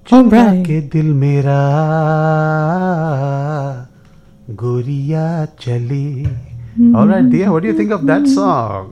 All चुरा right. के दिल मेरा गोरिया चली. All right, Dia, what do you think of that song?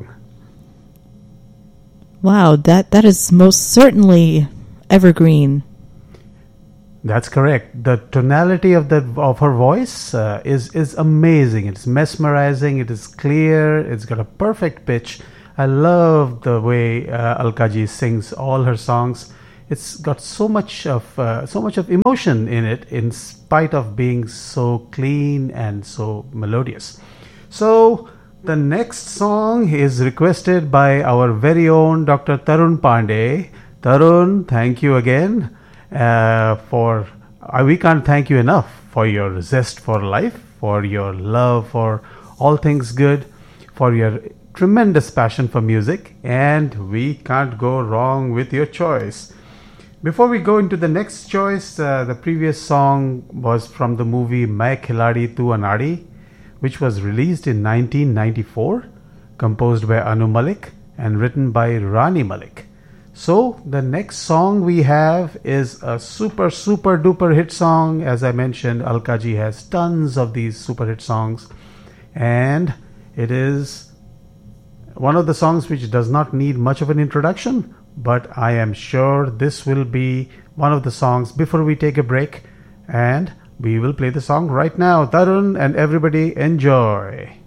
Wow, that is most certainly evergreen. That's correct. The tonality of her voice is amazing. It's mesmerizing. It is clear. It's got a perfect pitch. I love the way Alka Ji sings all her songs. It's got so much of emotion in it, in spite of being so clean and so melodious. So the next song is requested by our very own Dr. Tarun Pandey. Tarun, thank you again for. We can't thank you enough for your zest for life, for your love for all things good, for your tremendous passion for music, and we can't go wrong with your choice. Before we go into the next choice, the previous song was from the movie Main Khiladi Tu Anadi, which was released in 1994, composed by Anu Malik and written by Rani Malik. So the next song we have is a super duper hit song. As I mentioned, Alka Ji has tons of these super hit songs, and it is one of the songs which does not need much of an introduction, but I am sure this will be one of the songs before we take a break, and we will play the song right now. Tarun and everybody, enjoy.